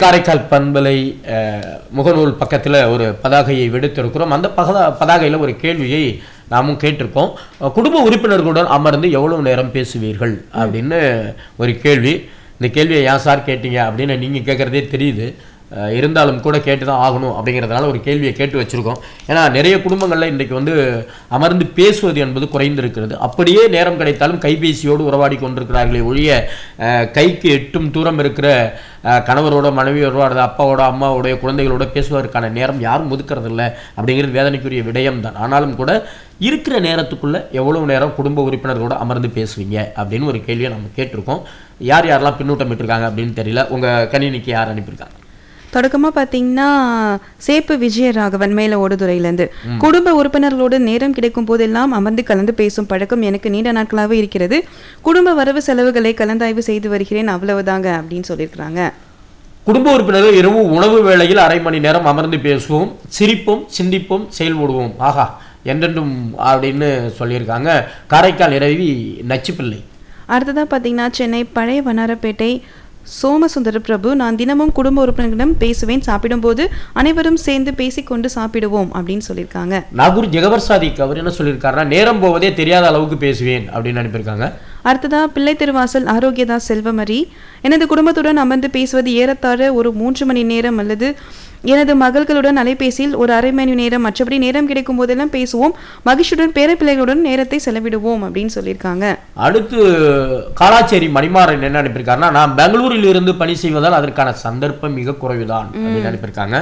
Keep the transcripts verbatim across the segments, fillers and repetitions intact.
காரைக்கால் பண்பலை முகநூல் பக்கத்தில் ஒரு பதாகையை விடுத்திருக்கிறோம். அந்த பகதா பதாகையில் ஒரு கேள்வியை நாமும் கேட்டிருக்கோம். குடும்ப உறுப்பினர்களுடன் அமர்ந்து எவ்வளவு நேரம் பேசுவீர்கள் அப்படின்னு ஒரு கேள்வி. இந்த கேள்வியை ஏன் சார் கேட்டீங்க அப்படின்னு நீங்கள் கேட்குறதே தெரியுது. இருந்தாலும் கூட கேட்டு தான் ஆகணும் அப்படிங்கிறதுனால ஒரு கேள்வியை கேட்டு வச்சுருக்கோம். ஏன்னா நிறைய குடும்பங்களில் இன்றைக்கு வந்து அமர்ந்து பேசுவது என்பது குறைந்திருக்கிறது. அப்படியே நேரம் கிடைத்தாலும் கைபேசியோடு உறவாடி கொண்டிருக்கிறார்களே ஒழிய கைக்கு எட்டும் தூரம் இருக்கிற கணவரோட மனைவியோட அல்லது அப்பாவோட அம்மாவோடைய குழந்தைகளோட பேசுவதற்கான நேரம் யாரும் ஒதுக்கிறதில்ல அப்படிங்கிறது வேதனைக்குரிய விடயம் தான். ஆனாலும் கூட இருக்கிற நேரத்துக்குள்ளே எவ்வளவு நேரம் குடும்ப உறுப்பினர்களோட அமர்ந்து பேசுவீங்க அப்படின்னு ஒரு கேள்வியை நம்ம கேட்டிருக்கோம். யார் யாரெல்லாம் பின்னூட்டம் விட்டுருக்காங்க அப்படின்னு தெரியல. உங்கள் கணினிக்கு யார் அனுப்பியிருக்காங்க? தொடக்கமாக பார்த்தீங்கன்னா சேப்பு விஜயராகவன் மேல ஓடுதுறையிலேருந்து, குடும்ப உறுப்பினர்களோடு நேரம் கிடைக்கும் போதெல்லாம் அமர்ந்து கலந்து பேசும் பழக்கம் எனக்கு நீண்ட நாட்களாகவே இருக்கிறது. குடும்ப வரவு செலவுகளை கலந்தாய்வு செய்து வருகிறேன், அவ்வளவுதாங்க அப்படின்னு சொல்லியிருக்கிறாங்க. குடும்ப உறுப்பினர்கள் இரவு உணவு வேளையில் அரை மணி நேரம் அமர்ந்து பேசுவோம், சிரிப்போம், சிந்திப்போம், செயல்படுவோம், ஆஹா என்றென்றும் அப்படின்னு சொல்லியிருக்காங்க. காரைக்கால் இறைவி நச்சுப்பிள்ளை. அடுத்ததாக பார்த்தீங்கன்னா சென்னை பழைய வண்ணாரப்பேட்டை சோமசுந்தர பிரபு, நான் தினமும் குடும்ப உறுப்பினர்களிடம் பேசுவேன், சாப்பிடும்போது அனைவரும் சேர்ந்து பேசிக்கொண்டு சாப்பிடுவோம் அப்படின்னு சொல்லியிருக்காங்க. நாகூர் ஜெகவர் சாதிக் அவர் என்ன சொல்லியிருக்காருன்னா, நேரம் போவதே தெரியாத அளவுக்கு பேசுவேன் அப்படின்னு அனுப்பியிருக்காங்க. அடுத்ததாக பிள்ளை திருவாசல் ஆரோக்கியதாஸ் செல்வமரி, எனது குடும்பத்துடன் அமர்ந்து பேசுவது ஏறத்தாழ ஒரு மூன்று மணி நேரம் அல்லது எனது மகள்களுடன் அலைபேசியில் ஒரு அரை மணி நேரம், மற்றபடி நேரம் கிடைக்கும் போதெல்லாம் பேசுவோம், மகிழ்ச்சியுடன் பேர பிள்ளைகளுடன் நேரத்தை செலவிடுவோம் அப்படின்னு சொல்லியிருக்காங்க. அடுத்து காலாச்சேரி மணிமாறன் என்ன அனுப்பியிருக்காருன்னா, நான் பெங்களூரில் இருந்து பணி செய்வதால் அதற்கான சந்தர்ப்பம் மிக குறைவுதான் அப்படின்னு அனுப்பியிருக்காங்க.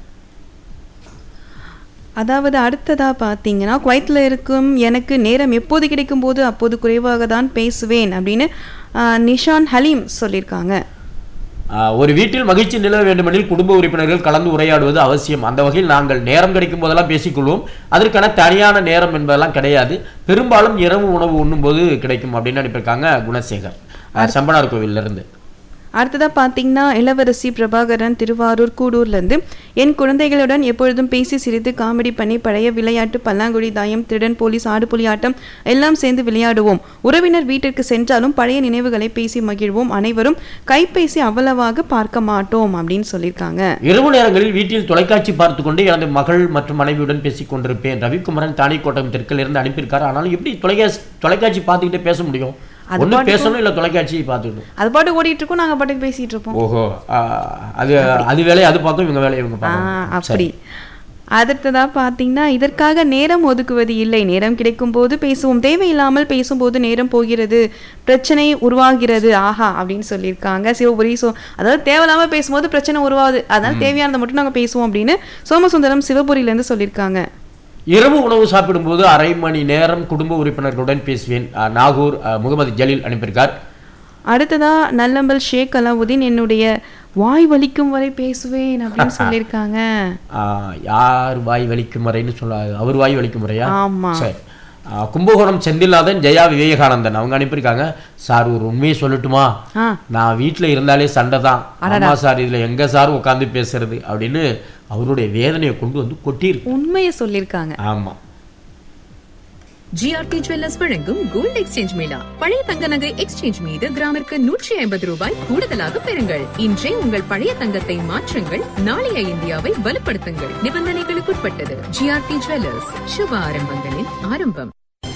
அதாவது அடுத்ததாக பார்த்தீங்கன்னா, குவைத்தில் இருக்கும் எனக்கு நேரம் எப்போது கிடைக்கும் போது அப்போது குறைவாக தான் பேசுவேன் அப்படின்னு நிஷான் ஹலீம் சொல்லியிருக்காங்க. ஒரு வீட்டில் மகிழ்ச்சி நிலவ வேண்டுமெனில் குடும்ப உறுப்பினர்கள் கலந்து உரையாடுவது அவசியம். அந்த வகையில் நாங்கள் நேரம் கிடைக்கும் போதெல்லாம் பேசிக்கொள்வோம். அதற்கான தனியான நேரம் என்பதெல்லாம் கிடையாது. பெரும்பாலும் இரவு உணவு உண்ணும் போது கிடைக்கும் அப்படின்னு அனுப்பியிருக்காங்க குணசேகர் சம்பனார் கோவிலிருந்து. அடுத்ததாக பார்த்தீங்கன்னா இளவரசி பிரபாகரன் திருவாரூர் கூடூர்லேருந்து, என் குழந்தைகளுடன் எப்பொழுதும் பேசி சிரித்து காமெடி பண்ணி பழைய விளையாட்டு பல்லாங்குழி, தாயம், திருடன் போலீஸ், ஆடுபுலி ஆட்டம் எல்லாம் சேர்ந்து விளையாடுவோம். உறவினர் வீட்டிற்கு சென்றாலும் பழைய நினைவுகளை பேசி மகிழ்வோம். அனைவரும் கைபேசி அவ்வளவாக பார்க்க மாட்டோம் அப்படின்னு சொல்லியிருக்காங்க. இரவு நேரங்களில் வீட்டில் தொலைக்காட்சி பார்த்து கொண்டு எனது மகள் மற்றும் மனைவியுடன் பேசிக் கொண்டிருப்பேன். ரவிக்குமரன் தானிக்கோட்டம் தெற்கில் இருந்து அனுப்பியிருக்காரு. ஆனாலும் எப்படி தொலைக்காட்சி தொலைக்காட்சி பார்த்துக்கிட்டே பேச முடியும்? ஒன்று பேசணும், இல்லை தொலைக்காட்சியை பார்த்துக்கணும். அது பாட்டு ஓடிட்டு இருக்கோம், நாங்கள் பாட்டுக்கு பேசிட்டு இருப்போம். ஓஹோ, அது அது வேலையை அது பார்க்கும், இவங்க வேலையை இவங்க பார்க்கணும். அப்படி. அடுத்ததாக பார்த்தீங்கன்னா, இதற்காக நேரம் ஒதுக்குவது இல்லை, நேரம் கிடைக்கும் போது பேசுவோம், தேவையில்லாமல் பேசும்போது நேரம் போகிறது, பிரச்சனை உருவாகிறது, ஆஹா அப்படின்னு சொல்லியிருக்காங்க சிவபுரி. ஸோ அதாவது தேவையில்லாமல் பேசும்போது பிரச்சனை உருவாகுது, அதனால தேவையானதை மட்டும் நாங்கள் பேசுவோம் அப்படின்னு சோமசுந்தரம் சிவபுரியிலேருந்து சொல்லியிருக்காங்க. இரவு உணவு சாப்பிடும்போது அரை மணி நேரம் குடும்ப உறுப்பினர்களுடன் பேசுவேன். நாகூர் முகமது ஜலீல் அனுப்பியிருக்கார். அடுத்ததா நல்லம்பல் ஷேக் அலாவுதீன், என்னுடைய வாய் வலிக்கும் வரை பேசுவேன் அப்படின்னு சொல்லியிருக்காங்க. யார் வாய் வலிக்கும் வரைன்னு சொல்லாது, அவர் வாய் வலிக்கும் வரையா? ஆமா. சரி. கும்பகோணம் செந்தில்நாதன் ஜெயா விவேகானந்தன் அவங்க அனுப்பியிருக்காங்க. சார் ஒரு உண்மையை சொல்லட்டுமா, நான் வீட்டில் இருந்தாலே சண்டை தான். ஆமா சார், இதுல எங்க சார் உட்காந்து பேசுறது அப்படின்னு அவருடைய வேதனையை கொண்டு வந்து கொட்டியிருக்கு. உண்மையை சொல்லியிருக்காங்க. ஆமா. ஜிஆர்டி ஜுவல்லர்ஸ் வழங்கும் கோல்ட் எக்ஸ்சேஞ்ச் மேளா. பழைய தங்க நகை எக்ஸ்சேஞ்ச் மீது கிராமிற்கு நூற்றி ஐம்பது ரூபாய் கூடுதலாக பெறுங்கள். இன்றே உங்கள் பழைய தங்கத்தை மாற்றுங்கள், நாளைய இந்தியாவை வலுப்படுத்துங்கள். நிபந்தனைகளுக்குட்பட்டது. ஜிஆர்டி ஜுவல்லர்ஸ், சுப ஆரம்பங்களின் ஆரம்பம்.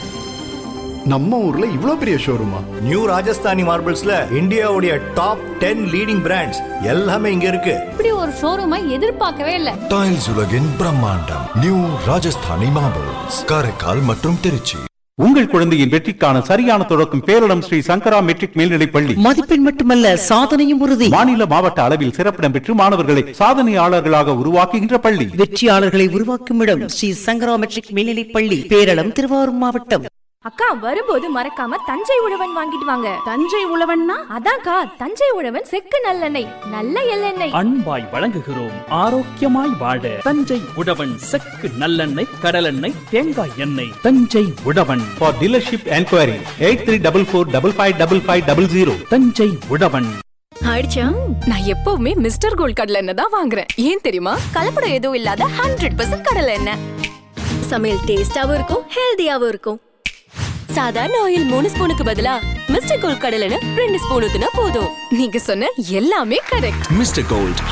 நம்ம ஊர்ல இவ்ளோ பெரிய ஷோரூமா? நியூ ராஜஸ்தானி மார்பிள்ஸ்ல இந்தியாவுடைய டாப் டென் லீடிங் பிராண்ட்ஸ் எல்லாமே இங்க இருக்கு. இப்படி ஒரு ஷோரூமை எதிர்பார்க்கவே இல்ல. டைல்ஸ் உலகின் பிரம்மாண்டம் நியூ ராஜஸ்தானி மார்பிள்ஸ், காரைக்கால் மற்றும் திருச்சி. உங்கள் குழந்தையின் வெற்றிக்கான சரியான தொடக்கம் பேரிடம் ஸ்ரீ சங்கரா மெட்ரிக் மேல்நிலைப் பள்ளி. மதிப்பெண் மட்டுமல்ல, சாதனையும் உறுதி. மாநில மாவட்ட அளவில் சிறப்பிடம் பெற்று மாணவர்களை சாதனையாளர்களாக உருவாக்குகின்ற பள்ளி. வெற்றியாளர்களை உருவாக்கும் இடம் ஸ்ரீ சங்கரா மெட்ரிக் மேல்நிலைப் பள்ளி, பேரளம், திருவாரூர் மாவட்டம். அக்கா, வரும்போது மறக்காம தஞ்சை உழவன் வாங்கிட்டு வாங்க. தஞ்சை உழவன்னா அதான்க்கா, தஞ்சை உழவன் செக்கு நல்லெண்ணெய், நல்ல எள்ளெண்ணெய். அன்பாய் வழங்குகிறோம், ஆரோக்கியமாய் வாழ தஞ்சை உழவன் செக்கு நல்லெண்ணெய், கடலெண்ணெய், தேங்காய் எண்ணெய். தஞ்சை உழவன். For dealership enquiry eight three double four double five double five double zero. Thanjai உழவன். ஆயிடுச்சா? நான் எப்பவுமே மிஸ்டர் கோல்ட் கடலை எண்ணெய் தான் வாங்குறேன். ஏன் தெரியுமா? கலப்படம் எதுவும் இல்லாத ஹண்ட்ரட் பர்சன்ட் கடலை எண்ணெய். சமையல் டேஸ்டாவும் இருக்கும், ஹெல்தியாவும் இருக்கும். சாதாரண ஆயில் மூணு ஸ்பூனுக்கு பதிலா மிஸ்டர் கோல்ட் கடலை எண்ணெய் ரெண்டு ஸ்பூன் ஊத்துனா போதும். நீங்க சொன்ன எல்லாமே கரெக்ட். Mister gold